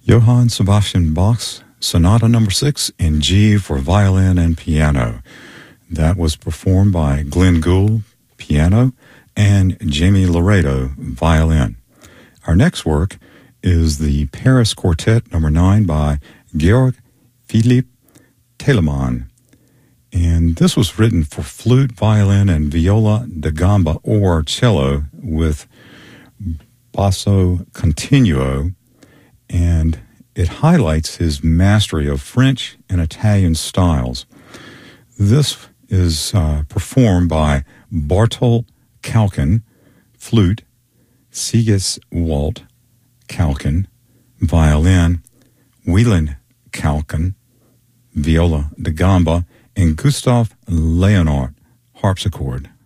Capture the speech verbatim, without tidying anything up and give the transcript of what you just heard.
Johann Sebastian Bach's Sonata Number six in G for violin and piano. That was performed by Glenn Gould, piano, and Jamie Laredo, violin. Our next work is the Paris Quartet Number nine by Georg Philipp Telemann. And this was written for flute, violin, and viola da gamba or cello with basso continuo, and it highlights his mastery of French and Italian styles. This is uh, performed by Bartol Kalkin, flute, Sigiswald Kalkin, violin, Wieland Kalkin, viola da gamba, and Gustav Leonhardt, harpsichord.